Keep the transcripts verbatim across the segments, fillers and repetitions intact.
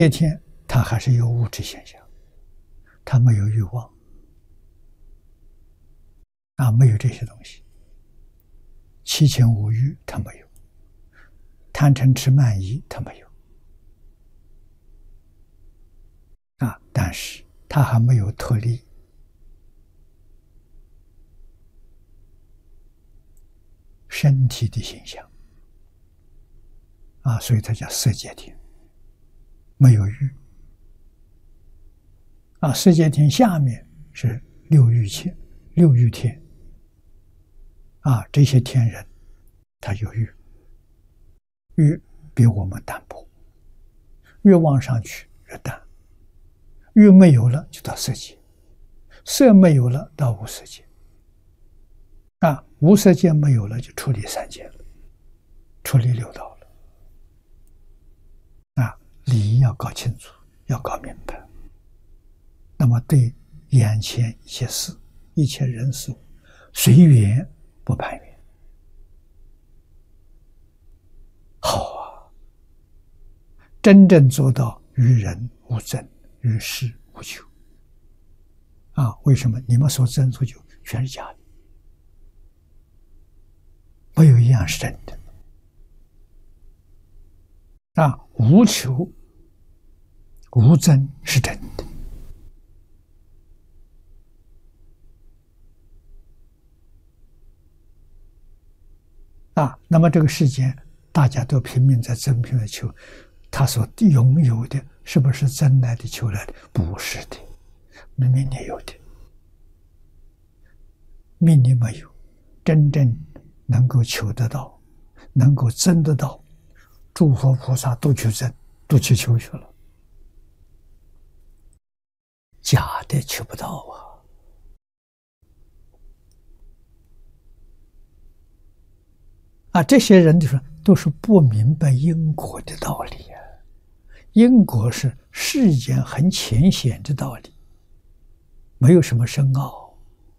一天他还是有物质现象，他没有欲望啊，没有这些东西，七情五欲他没有，贪嗔痴慢疑他没有啊，但是他还没有脱离身体的形象啊，所以它叫色界天，没有欲啊。色界天下面是六欲天，六欲天啊，这些天人他有欲，欲比我们淡薄，越往上去越淡，欲没有了就到色界，色没有了到无色界啊，无色界没有了就出离三界了，出离六道了啊。理要搞清楚，要搞明白，那么对眼前一切事一切人事物随缘不攀缘，好啊，真正做到于人无争，于事无求啊。为什么你们所争所求全是假的，没有一样是真的啊。无求无争是真的啊。那么这个世间大家都拼命在争，拼命求，他所拥有的是不是争来的求来的？不是的，明明你有的，命里没有真正能够求得到，能够争得到，诸佛菩萨都去争，都去求去了，假的求不到啊。啊，这些人就是都是不明白因果的道理啊。因果是世间很浅显的道理，没有什么深奥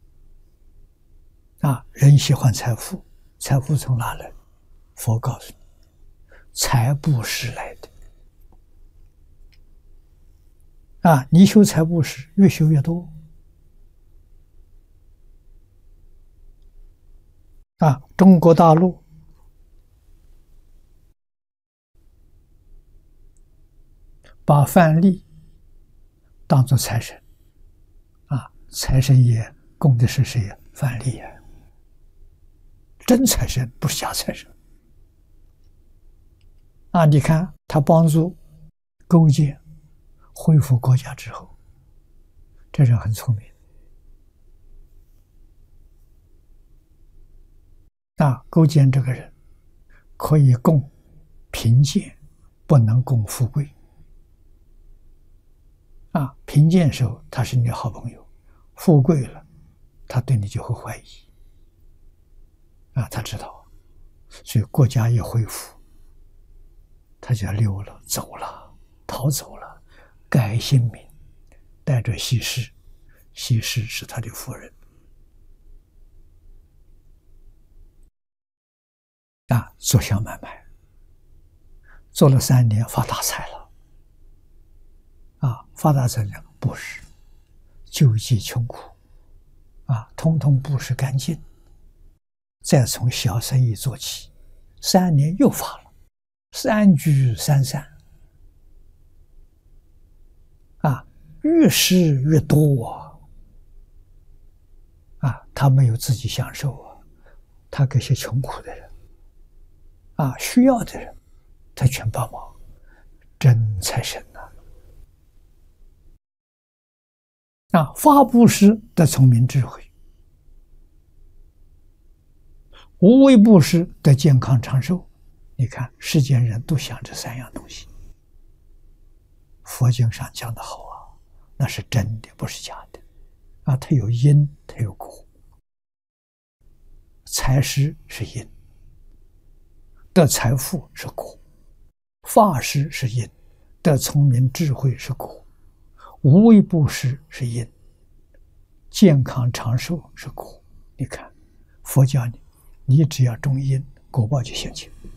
啊。人喜欢财富，财富从哪来？佛告诉你，财布施来的啊。你修财布施，越修越多啊。中国大陆把范蠡当作财神啊，财神爷供的是谁呀？范蠡呀，真财神，不是假财神啊。你看他帮助勾践恢复国家之后，这人很聪明啊。勾践这个人可以供贫贱，不能供富贵啊。贫贱时候他是你的好朋友，富贵了他对你就会怀疑啊。他知道，所以国家一恢复，他就溜了，走了，逃走了，改姓名，带着西施，西施是他的夫人啊。做小买卖，做了三年发大财了啊。发大财了布施，救济穷苦啊，通通布施干净，再从小生意做起，三年又发了，三聚三散啊，越施越多啊。啊，他没有自己享受啊，他给些穷苦的人啊，需要的人，他全帮忙，真财神呐！啊，发布施的聪明智慧，无为布施的健康长寿。你看世间人都想这三样东西，佛经上讲的好啊，那是真的，不是假的啊。它有因，它有果。财施是因，得财富是果；法施是因，得聪明智慧是果；无为布施是因，健康长寿是果。你看佛教你，你只要种因，果报就现前。